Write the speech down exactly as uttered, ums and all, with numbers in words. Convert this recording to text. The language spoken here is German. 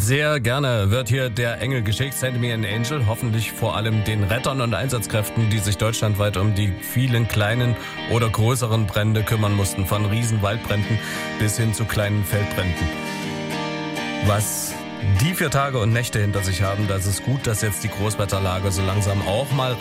Sehr gerne wird hier der Engel geschickt, Send Me an Angel, hoffentlich vor allem den Rettern und Einsatzkräften, die sich deutschlandweit um die vielen kleinen oder größeren Brände kümmern mussten, von riesen Waldbränden bis hin zu kleinen Feldbränden. Was die vier Tage und Nächte hinter sich haben, das ist gut, dass jetzt die Großwetterlage so langsam auch mal